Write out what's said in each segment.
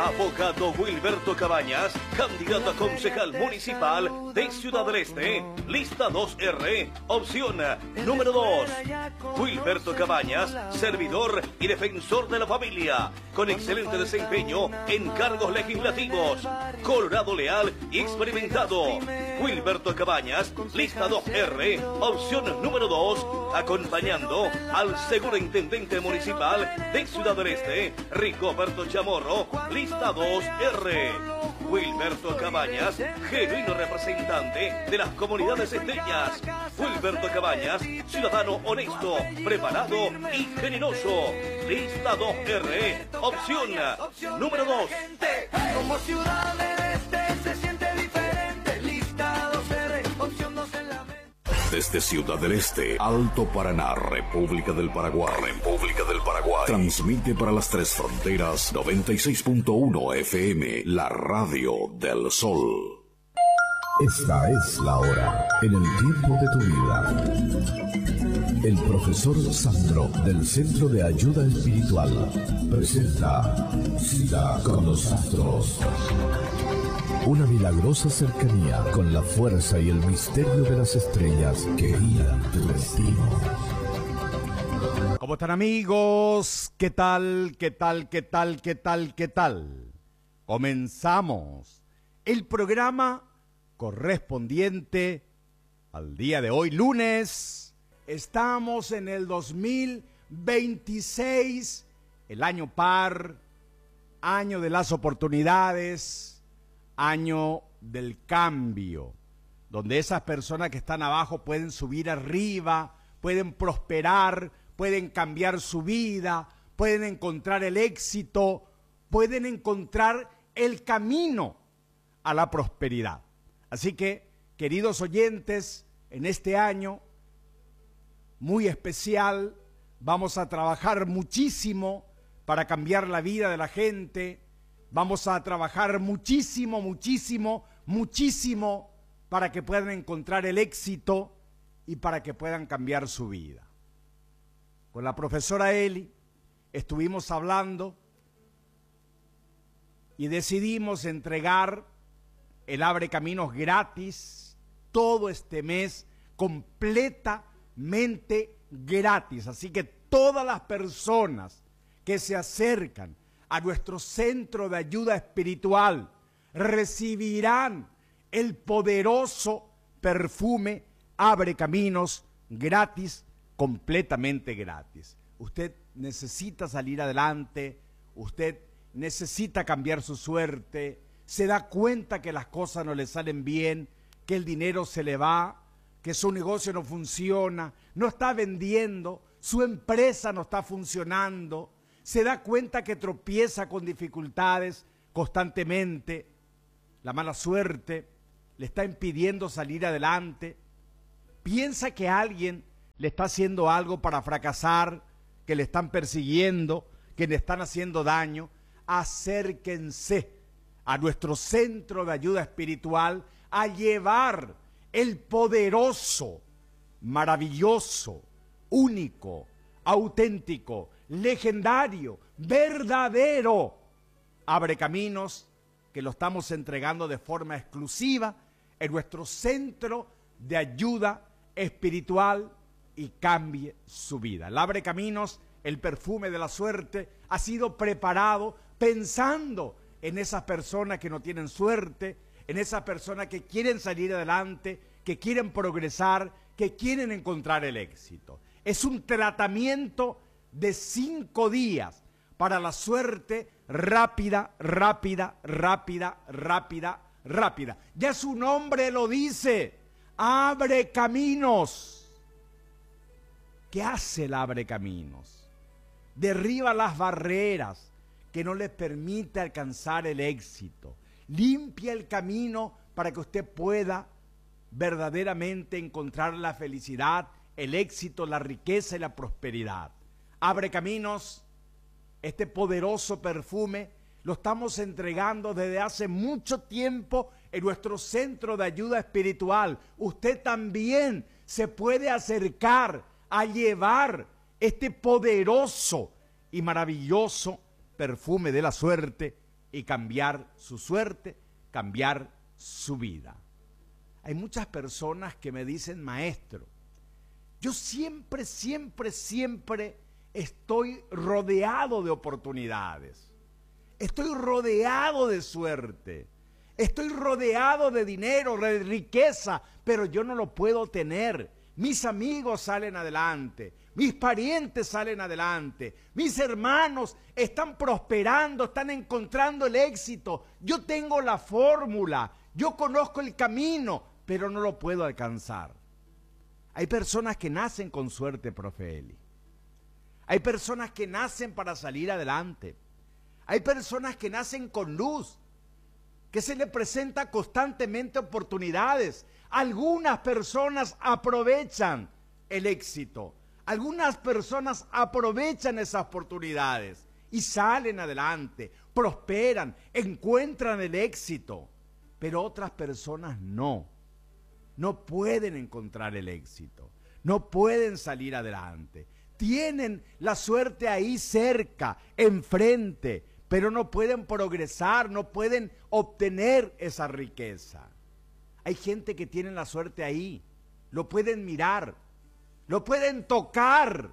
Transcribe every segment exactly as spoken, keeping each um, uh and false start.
Abogado Wilberto Cabañas, candidato a concejal municipal de Ciudad del Este. Lista dos R, opción número dos. Wilberto Cabañas, servidor y defensor de la familia, con excelente desempeño en cargos legislativos. Colorado leal y experimentado. Wilberto Cabañas, lista dos R, opción número dos, acompañando al seguro intendente municipal de Ciudad del Este, Rigoberto Chamorro, lista dos R. Wilberto Cabañas, genuino representante de las comunidades esteñas. Wilberto Cabañas, ciudadano honesto, preparado y generoso. Lista dos R, opción número dos. Como Ciudad del Este se siente diferente. Lista dos R, opción dos en la mente. Desde Ciudad del Este, Alto Paraná, República del Paraguay. República del Paraguay. Transmite para las tres fronteras noventa y seis punto uno F M, la radio del sol. Esta es la hora, en el tiempo de tu vida. El profesor Sandro, del Centro de Ayuda Espiritual, presenta Cita con los Astros. Una milagrosa cercanía con la fuerza y el misterio de las estrellas que guían tu destino. ¿Cómo están, amigos? ¿Qué tal? ¿Qué tal? ¿Qué tal? ¿Qué tal? ¿Qué tal? Comenzamos el programa correspondiente al día de hoy, lunes. Estamos en el dos mil veintiséis, el año par, año de las oportunidades, año del cambio, donde esas personas que están abajo pueden subir arriba, pueden prosperar, pueden cambiar su vida, pueden encontrar el éxito, pueden encontrar el camino a la prosperidad. Así que, queridos oyentes, en este año muy especial vamos a trabajar muchísimo para cambiar la vida de la gente. Vamos a trabajar muchísimo, muchísimo, muchísimo para que puedan encontrar el éxito y para que puedan cambiar su vida. Con la profesora Eli estuvimos hablando y decidimos entregar el Abre Caminos gratis todo este mes, completamente gratis. Así que todas las personas que se acercan a nuestro centro de ayuda espiritual recibirán el poderoso perfume Abre Caminos gratis, completamente gratis. Usted necesita salir adelante, usted necesita cambiar su suerte, se da cuenta que las cosas no le salen bien, que el dinero se le va, que su negocio no funciona, no está vendiendo, su empresa no está funcionando, se da cuenta que tropieza con dificultades constantemente, la mala suerte le está impidiendo salir adelante, piensa que alguien le está haciendo algo para fracasar, que le están persiguiendo, que le están haciendo daño. Acérquense a nuestro centro de ayuda espiritual a llevar el poderoso, maravilloso, único, auténtico, legendario, verdadero Abre Caminos, que lo estamos entregando de forma exclusiva en nuestro centro de ayuda espiritual y cambie su vida. El Abre Caminos, el perfume de la suerte, ha sido preparado pensando en esas personas que no tienen suerte, en esas personas que quieren salir adelante, que quieren progresar, que quieren encontrar el éxito. Es un tratamiento de cinco días para la suerte rápida, rápida, rápida, rápida, rápida. Ya su nombre lo dice, Abre Caminos. ¿Qué hace el Abre Caminos? Derriba las barreras que no les permite alcanzar el éxito. Limpia el camino para que usted pueda verdaderamente encontrar la felicidad, el éxito, la riqueza y la prosperidad. Abre Caminos, este poderoso perfume, lo estamos entregando desde hace mucho tiempo en nuestro centro de ayuda espiritual. Usted también se puede acercar a llevar este poderoso y maravilloso perfume de la suerte y cambiar su suerte, cambiar su vida. Hay muchas personas que me dicen, maestro, yo siempre, siempre, siempre estoy rodeado de oportunidades. Estoy rodeado de suerte. Estoy rodeado de dinero, de riqueza, pero yo no lo puedo tener. Mis amigos salen adelante, mis parientes salen adelante, mis hermanos están prosperando, están encontrando el éxito. Yo tengo la fórmula, yo conozco el camino, pero no lo puedo alcanzar. Hay personas que nacen con suerte, profe Eli. Hay personas que nacen para salir adelante. Hay personas que nacen con luz, que se les presenta constantemente oportunidades. Algunas personas aprovechan el éxito. Algunas personas aprovechan esas oportunidades y salen adelante, prosperan, encuentran el éxito. Pero otras personas no. No pueden encontrar el éxito. No pueden salir adelante. Tienen la suerte ahí cerca, enfrente, pero no pueden progresar, no pueden obtener esa riqueza. Hay gente que tiene la suerte ahí, lo pueden mirar, lo pueden tocar,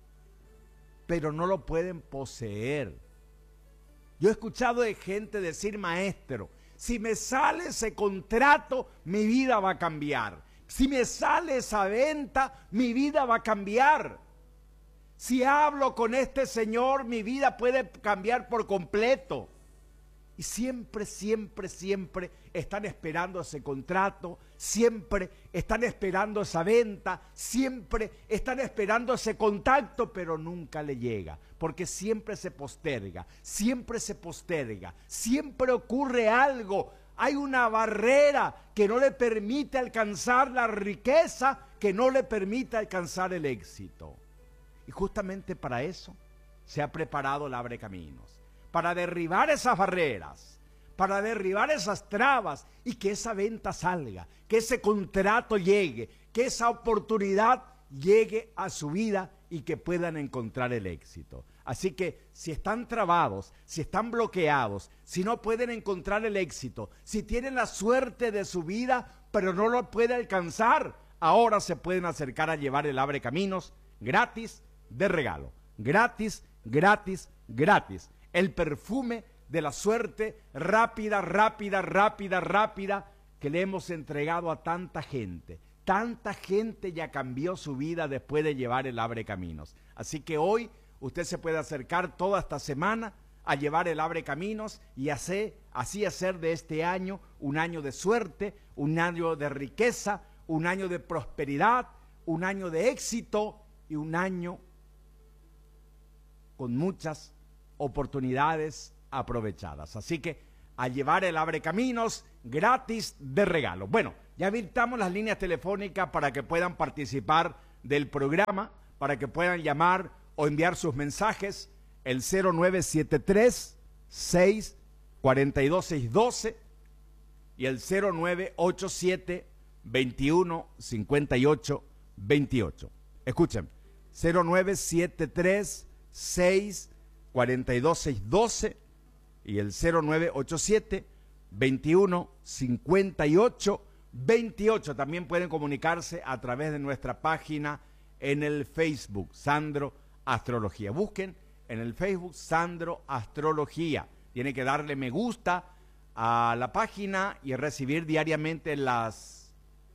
pero no lo pueden poseer. Yo he escuchado de gente decir, maestro, si me sale ese contrato, mi vida va a cambiar. Si me sale esa venta, mi vida va a cambiar. Si hablo con este señor, mi vida puede cambiar por completo. Y siempre, siempre, siempre están esperando ese contrato, siempre están esperando esa venta, siempre están esperando ese contacto, pero nunca le llega, porque siempre se posterga, siempre se posterga, siempre ocurre algo. Hay una barrera que no le permite alcanzar la riqueza, que no le permite alcanzar el éxito. Y justamente para eso se ha preparado el Abre Caminos, para derribar esas barreras, para derribar esas trabas y que esa venta salga, que ese contrato llegue, que esa oportunidad llegue a su vida y que puedan encontrar el éxito. Así que si están trabados, si están bloqueados, si no pueden encontrar el éxito, si tienen la suerte de su vida pero no lo pueden alcanzar, ahora se pueden acercar a llevar el Abre Caminos gratis, de regalo, gratis, gratis, gratis. El perfume de la suerte rápida, rápida, rápida, rápida que le hemos entregado a tanta gente. Tanta gente ya cambió su vida después de llevar el Abre Caminos. Así que hoy usted se puede acercar toda esta semana a llevar el Abre Caminos y hacer, así hacer de este año un año de suerte, un año de riqueza, un año de prosperidad, un año de éxito y un año con muchas oportunidades aprovechadas. Así que a llevar el Abre Caminos gratis de regalo. Bueno, ya habilitamos las líneas telefónicas para que puedan participar del programa, para que puedan llamar o enviar sus mensajes, el cero nueve siete tres, seis cuatro dos, seis uno dos y el cero nueve ocho siete, veintiuno, cincuenta y ocho, veintiocho. Escuchen, cero nueve siete tres, seis cuatro dos, seis uno dos y el cero nueve ocho siete, veintiuno, cincuenta y ocho, veintiocho. También pueden comunicarse a través de nuestra página en el Facebook, Sandro Astrología. Busquen en el Facebook Sandro Astrología. Tiene que darle me gusta a la página y recibir diariamente las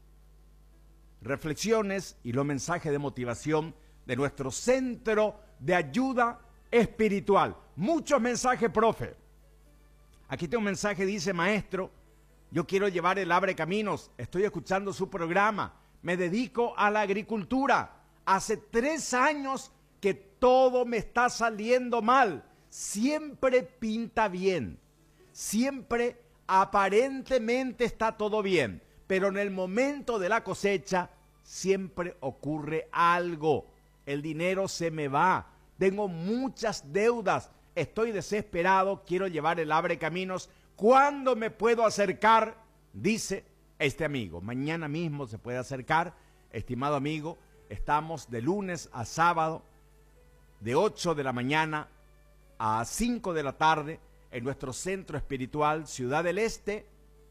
reflexiones y los mensajes de motivación de nuestro centro de ayuda espiritual. Muchos mensajes, profe. Aquí tengo un mensaje, dice, maestro, yo quiero llevar el Abre Caminos, estoy escuchando su programa, me dedico a la agricultura. Hace tres años que todo me está saliendo mal, siempre pinta bien, siempre aparentemente está todo bien, pero en el momento de la cosecha siempre ocurre algo, el dinero se me va, tengo muchas deudas, estoy desesperado, quiero llevar el Abre Caminos. ¿Cuándo me puedo acercar? Dice este amigo. Mañana mismo se puede acercar, estimado amigo. Estamos de lunes a sábado, de ocho de la mañana a cinco de la tarde, en nuestro centro espiritual Ciudad del Este,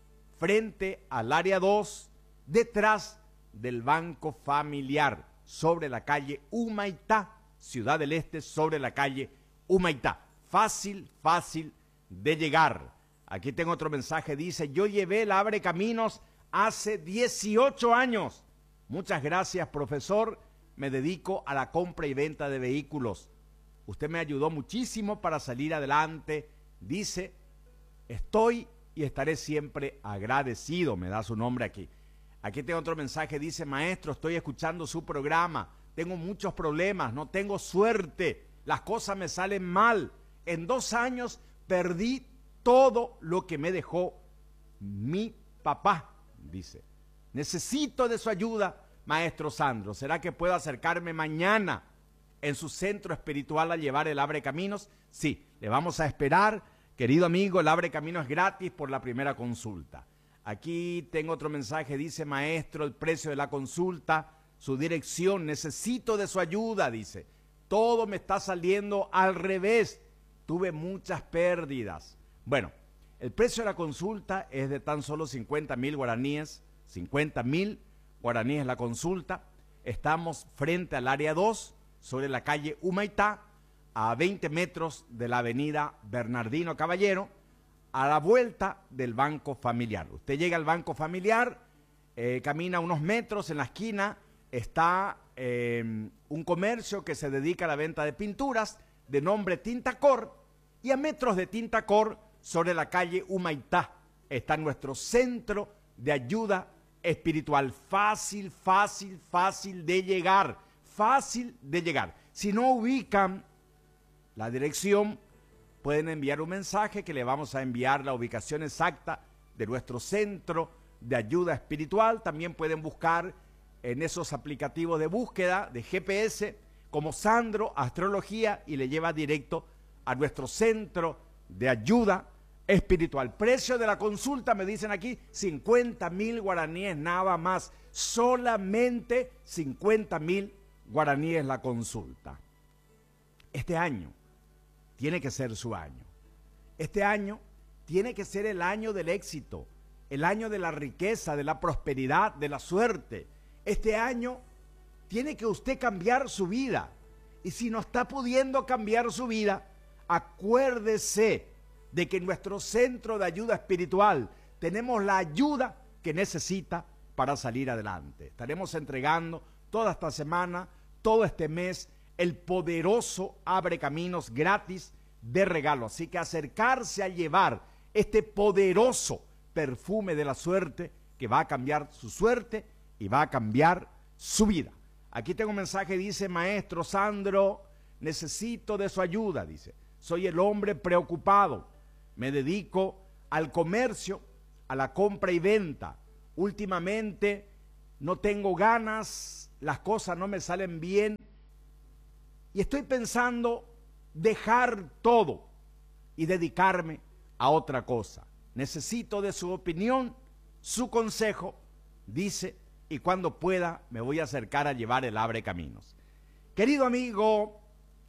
frente al área dos, detrás del Banco Familiar, sobre la calle Humaitá, Ciudad del Este, sobre la calle Humaitá. Fácil, fácil de llegar. Aquí tengo otro mensaje, dice, yo llevé el Abre Caminos hace dieciocho años. Muchas gracias, profesor. Me dedico a la compra y venta de vehículos. Usted me ayudó muchísimo para salir adelante. Dice, estoy y estaré siempre agradecido. Me da su nombre aquí. Aquí tengo otro mensaje, dice, maestro, estoy escuchando su programa. Tengo muchos problemas, no tengo suerte. Las cosas me salen mal. En dos años perdí todo lo que me dejó mi papá, dice. Necesito de su ayuda, maestro Sandro. ¿Será que puedo acercarme mañana en su centro espiritual a llevar el Abre Caminos? Sí, le vamos a esperar. Querido amigo, el Abre Caminos es gratis por la primera consulta. Aquí tengo otro mensaje, dice, maestro, el precio de la consulta, su dirección, necesito de su ayuda, dice. Todo me está saliendo al revés. Tuve muchas pérdidas. Bueno, el precio de la consulta es de tan solo cincuenta mil guaraníes. cincuenta mil guaraníes la consulta. Estamos frente al área dos, sobre la calle Humaitá, a veinte metros de la avenida Bernardino Caballero, a la vuelta del Banco Familiar. Usted llega al Banco Familiar, eh, camina unos metros, en la esquina está eh, un comercio que se dedica a la venta de pinturas de nombre Tintacor, y a metros de Tintacor, sobre la calle Humaitá, está nuestro centro de ayuda espiritual. Fácil, fácil, fácil de llegar, fácil de llegar. Si no ubican la dirección, pueden enviar un mensaje que le vamos a enviar la ubicación exacta de nuestro centro de ayuda espiritual. También pueden buscar en esos aplicativos de búsqueda de G P S como Sandro Astrología y le lleva directo a nuestro centro de ayuda espiritual. Precio de la consulta, me dicen aquí, cincuenta mil guaraníes nada más. Solamente cincuenta mil guaraníes la consulta. Este año tiene que ser su año. Este año tiene que ser el año del éxito, el año de la riqueza, de la prosperidad, de la suerte. Este año tiene que usted cambiar su vida. Y si no está pudiendo cambiar su vida, acuérdese de que en nuestro centro de ayuda espiritual tenemos la ayuda que necesita para salir adelante. Estaremos entregando toda esta semana, todo este mes, el poderoso Abre Caminos gratis de regalo. Así que acercarse a llevar este poderoso perfume de la suerte que va a cambiar su suerte y va a cambiar su vida. Aquí tengo un mensaje, dice, maestro Sandro, necesito de su ayuda, dice. Soy el hombre preocupado, me dedico al comercio, a la compra y venta. Últimamente no tengo ganas, las cosas no me salen bien y estoy pensando dejar todo y dedicarme a otra cosa. Necesito de su opinión, su consejo, dice, y cuando pueda me voy a acercar a llevar el Abre Caminos. Querido amigo,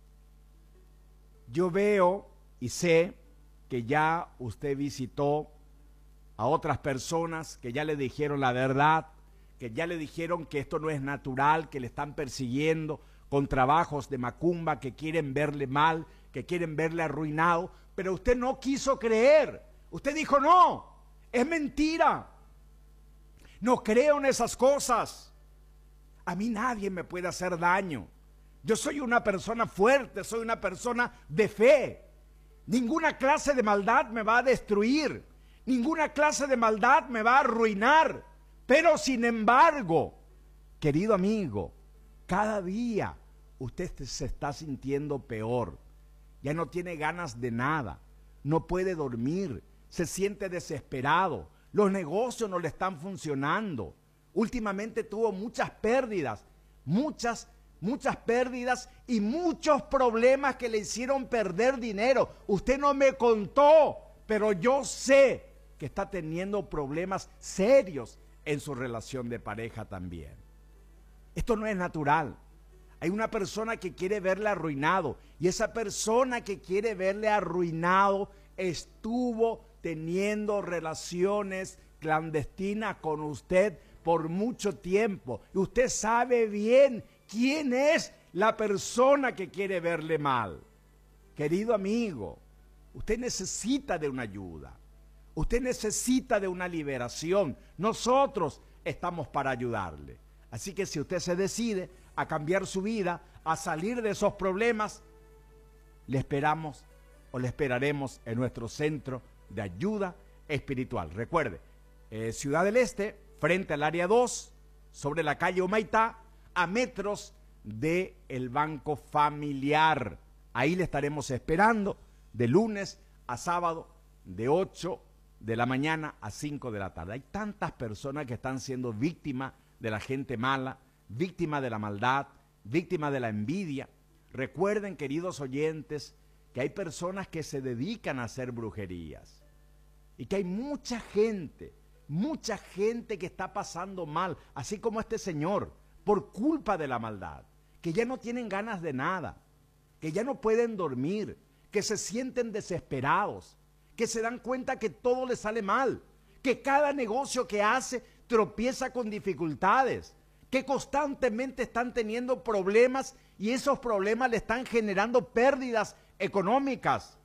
yo veo y sé que ya usted visitó a otras personas que ya le dijeron la verdad, que ya le dijeron que esto no es natural, que le están persiguiendo con trabajos de macumba, que quieren verle mal, que quieren verle arruinado, pero usted no quiso creer. Usted dijo, no, es mentira. No creo en esas cosas. A mí nadie me puede hacer daño. Yo soy una persona fuerte, soy una persona de fe. Ninguna clase de maldad me va a destruir. Ninguna clase de maldad me va a arruinar. Pero sin embargo, querido amigo, cada día usted se está sintiendo peor. Ya no tiene ganas de nada. No puede dormir. Se siente desesperado. Los negocios no le están funcionando. Últimamente tuvo muchas pérdidas. Muchas Muchas pérdidas y muchos problemas que le hicieron perder dinero. Usted no me contó, pero yo sé que está teniendo problemas serios en su relación de pareja también. Esto no es natural. Hay una persona que quiere verle arruinado y esa persona que quiere verle arruinado estuvo teniendo relaciones clandestinas con usted por mucho tiempo. Y usted sabe bien quién es la persona que quiere verle mal. Querido amigo, usted necesita de una ayuda. Usted necesita de una liberación. Nosotros estamos para ayudarle. Así que si usted se decide a cambiar su vida, a salir de esos problemas, le esperamos o le esperaremos en nuestro centro de ayuda espiritual. Recuerde, eh, Ciudad del Este, frente al área dos, sobre la calle Humaitá, a metros del Banco Familiar. Ahí le estaremos esperando de lunes a sábado, de ocho de la mañana a cinco de la tarde. Hay tantas personas que están siendo víctimas de la gente mala, víctimas de la maldad, víctimas de la envidia. Recuerden, queridos oyentes, que hay personas que se dedican a hacer brujerías y que hay mucha gente, mucha gente que está pasando mal, así como este señor, por culpa de la maldad, que ya no tienen ganas de nada, que ya no pueden dormir, que se sienten desesperados, que se dan cuenta que todo les sale mal, que cada negocio que hace tropieza con dificultades, que constantemente están teniendo problemas y esos problemas le están generando pérdidas económicas.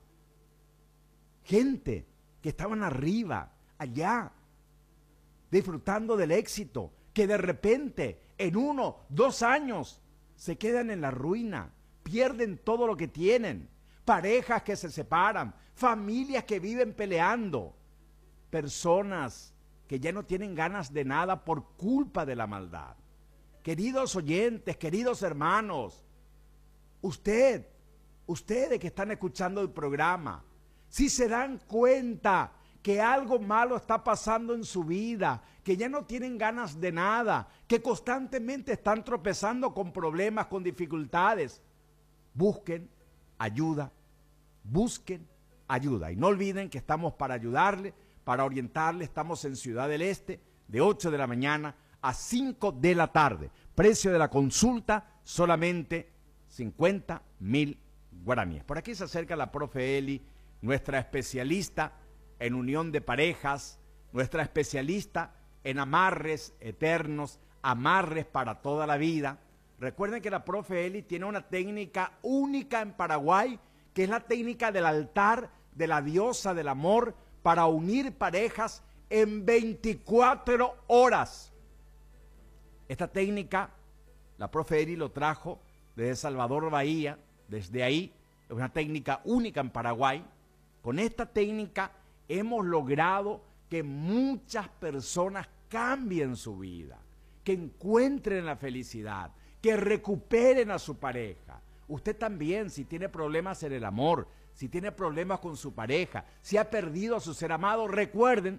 Gente que estaban arriba, allá, disfrutando del éxito, que de repente, en uno, dos años, se quedan en la ruina, pierden todo lo que tienen, parejas que se separan, familias que viven peleando, personas que ya no tienen ganas de nada por culpa de la maldad. Queridos oyentes, queridos hermanos, usted, ustedes que están escuchando el programa, si se dan cuenta que algo malo está pasando en su vida, que ya no tienen ganas de nada, que constantemente están tropezando con problemas, con dificultades, busquen ayuda, busquen ayuda. Y no olviden que estamos para ayudarle, para orientarle. Estamos en Ciudad del Este, de ocho de la mañana a cinco de la tarde. Precio de la consulta, solamente cincuenta mil guaraníes. Por aquí se acerca la profe Eli, nuestra especialista en unión de parejas, nuestra especialista en amarres eternos, amarres para toda la vida. Recuerden que la profe Eli tiene una técnica única en Paraguay, que es la técnica del altar de la diosa del amor para unir parejas en veinticuatro horas. Esta técnica, la profe Eli lo trajo desde Salvador Bahía, desde ahí, es una técnica única en Paraguay. Con esta técnica hemos logrado que muchas personas cambien su vida, que encuentren la felicidad, que recuperen a su pareja. Usted también, si tiene problemas en el amor, si tiene problemas con su pareja, si ha perdido a su ser amado, recuerden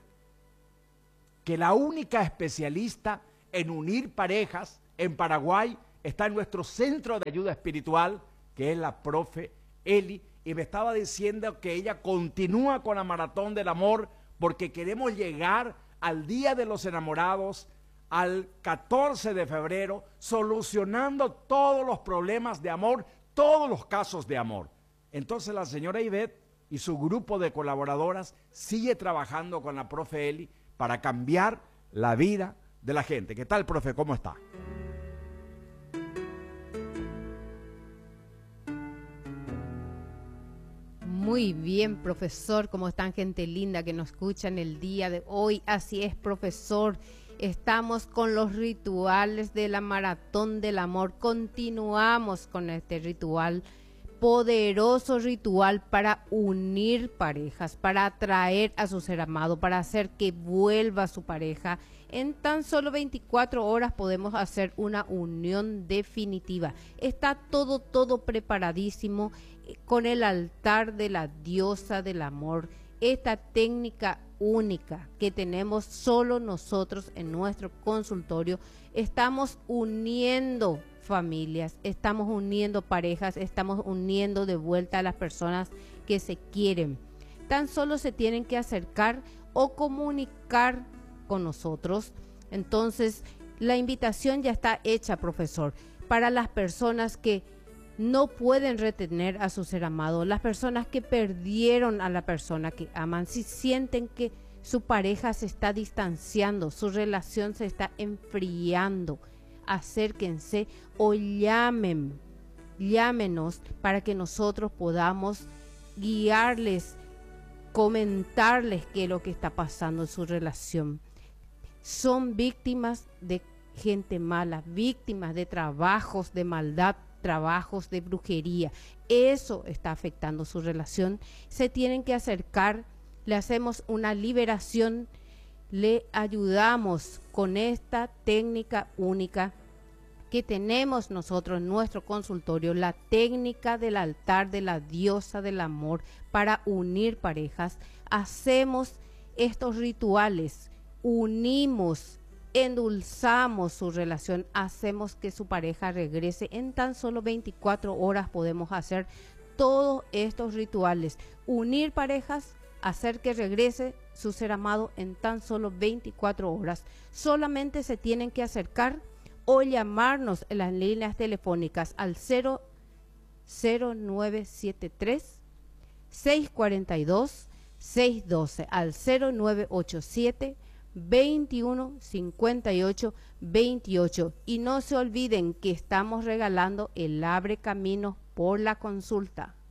que la única especialista en unir parejas en Paraguay está en nuestro centro de ayuda espiritual, que es la profe Eli, y me estaba diciendo que ella continúa con la maratón del amor porque queremos llegar al Día de los Enamorados, al catorce de febrero, solucionando todos los problemas de amor, todos los casos de amor. Entonces la señora Ivette y su grupo de colaboradoras sigue trabajando con la profe Eli para cambiar la vida de la gente. ¿Qué tal, profe? ¿Cómo está? Muy bien, profesor. ¿Cómo están, gente linda que nos escucha en el día de hoy? Así es, profesor. Estamos con los rituales de la maratón del amor. Continuamos con este ritual, poderoso ritual para unir parejas, para atraer a su ser amado, para hacer que vuelva su pareja. En tan solo veinticuatro horas podemos hacer una unión definitiva. Está todo, todo preparadísimo con el altar de la diosa del amor. Esta técnica única que tenemos solo nosotros en nuestro consultorio. Estamos uniendo familias, estamos uniendo parejas, estamos uniendo de vuelta a las personas que se quieren. Tan solo se tienen que acercar o comunicar con nosotros. Entonces, la invitación ya está hecha, profesor, para las personas que no pueden retener a su ser amado. Las personas que perdieron a la persona que aman, si sienten que su pareja se está distanciando, su relación se está enfriando, acérquense o llamen, llámenos para que nosotros podamos guiarles, comentarles qué es lo que está pasando en su relación. Son víctimas de gente mala, víctimas de trabajos de maldad, trabajos de brujería. Eso está afectando su relación. Se tienen que acercar, le hacemos una liberación, le ayudamos con esta técnica única que tenemos nosotros en nuestro consultorio, la técnica del altar de la diosa del amor para unir parejas. Hacemos estos rituales, unimos, endulzamos su relación, hacemos que su pareja regrese. En tan solo veinticuatro horas podemos hacer todos estos rituales, unir parejas, hacer que regrese su ser amado en tan solo veinticuatro horas. Solamente se tienen que acercar o llamarnos en las líneas telefónicas al cero cero nueve siete tres, seis cuatro dos, seis uno dos, al cero nueve ocho siete, veintiuno cincuenta y ocho veintiocho. Y no se olviden que estamos regalando el Abre Caminos por la consulta.